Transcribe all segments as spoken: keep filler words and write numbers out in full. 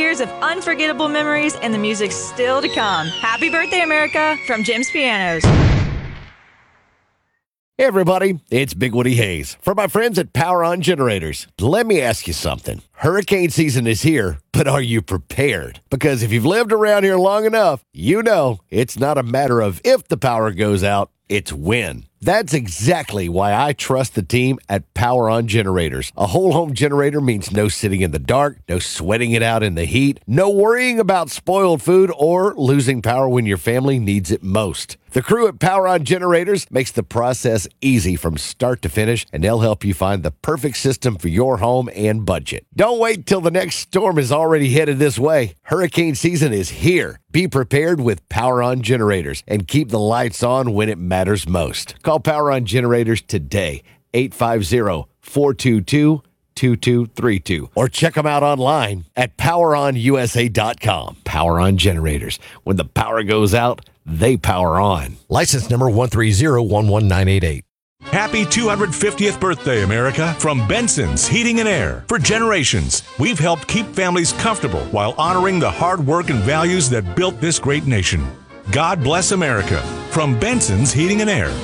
years of unforgettable memories and the music still to come. Happy birthday, America, from Jim's Pianos. Hey everybody, it's Big Woody Hayes from my friends at Power On Generators. Let me ask you something. Hurricane season is here, but are you prepared? Because if you've lived around here long enough, you know it's not a matter of if the power goes out, it's when. That's exactly why I trust the team at Power On Generators. A whole home generator means no sitting in the dark, no sweating it out in the heat, no worrying about spoiled food or losing power when your family needs it most. The crew at Power On Generators makes the process easy from start to finish, and they'll help you find the perfect system for your home and budget. Don't wait till the next storm is already headed this way. Hurricane season is here. Be prepared with Power On Generators and keep the lights on when it matters most. Call Power On Generators today, eight five zero, four two two, two two three two, or check them out online at power on u s a dot com. Power On Generators. When the power goes out, they power on. License number one three zero one one nine eight eight. Happy two hundred fiftieth birthday, America, from Benson's Heating and Air. For generations, we've helped keep families comfortable while honoring the hard work and values that built this great nation. God bless America. From Benson's Heating and Air.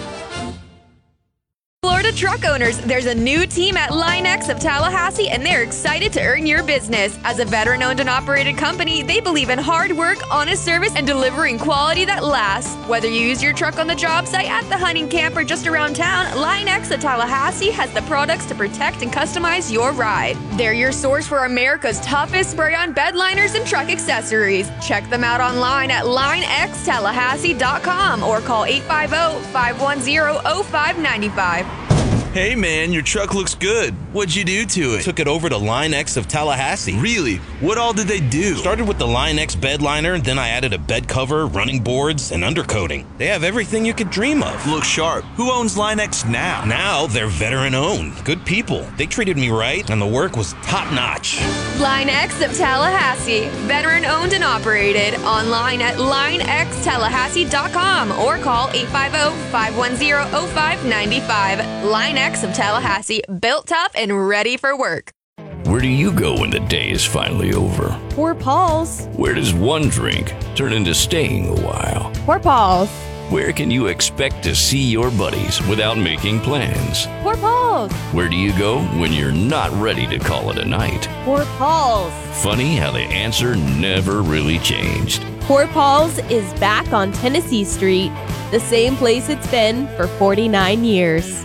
Florida truck owners, there's a new team at Line X of Tallahassee, and they're excited to earn your business. As a veteran-owned and operated company, they believe in hard work, honest service, and delivering quality that lasts. Whether you use your truck on the job site, at the hunting camp, or just around town, Line X of Tallahassee has the products to protect and customize your ride. They're your source for America's toughest spray-on bed liners and truck accessories. Check them out online at line x tallahassee dot com or call eight five zero, five one zero, zero five nine five. Hey man, your truck looks good. What'd you do to it? Took it over to Line X of Tallahassee. Really? What all did they do? Started with the Line X bed liner, then I added a bed cover, running boards, and undercoating. They have everything you could dream of. Look sharp. Who owns Line X now? Now they're veteran owned. Good people. They treated me right, and the work was top notch. Line X of Tallahassee. Veteran owned and operated. Online at line x tallahassee dot com or call eight five zero, five one zero, zero five nine five. Line X of Tallahassee, built tough and ready for work. Where do you go when the day is finally over? Poor Paul's. Where does one drink turn into staying a while? Poor Paul's. Where can you expect to see your buddies without making plans? Poor Paul's. Where do you go when you're not ready to call it a night? Poor Paul's. Funny how the answer never really changed. Poor Paul's is back on Tennessee Street, the same place it's been for forty-nine years.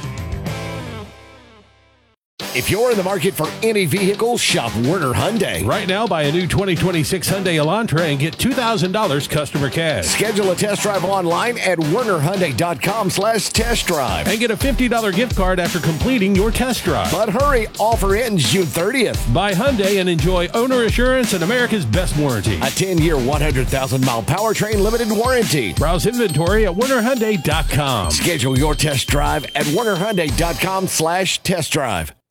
If you're in the market for any vehicle, shop Werner Hyundai. Right now, buy a new twenty twenty-six Hyundai Elantra and get two thousand dollars customer cash. Schedule a test drive online at werner hyundai dot com slash test drive. And get a fifty dollars gift card after completing your test drive. But hurry, offer ends June thirtieth. Buy Hyundai and enjoy owner assurance and America's best warranty. A ten-year, one hundred thousand mile powertrain limited warranty. Browse inventory at werner hyundai dot com. Schedule your test drive at werner hyundai dot com slash test drive.